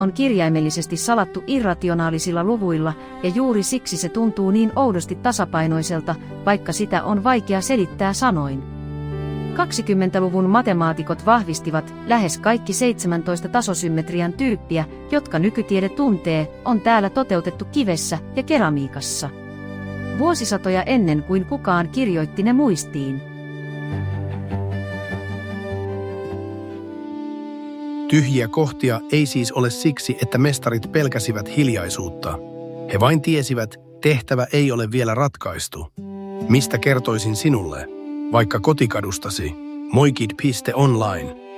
on kirjaimellisesti salattu irrationaalisilla luvuilla, ja juuri siksi se tuntuu niin oudosti tasapainoiselta, vaikka sitä on vaikea selittää sanoin. 20-luvun matemaatikot vahvistivat lähes kaikki 17 tasosymmetrian tyyppiä, jotka nykytiede tuntee, on täällä toteutettu kivessä ja keramiikassa. Vuosisatoja ennen kuin kukaan kirjoitti ne muistiin. Tyhjiä kohtia ei siis ole siksi, että mestarit pelkäsivät hiljaisuutta. He vain tiesivät, tehtävä ei ole vielä ratkaistu. Mistä kertoisin sinulle? Vaikka kotikadustasi. Moikid.online.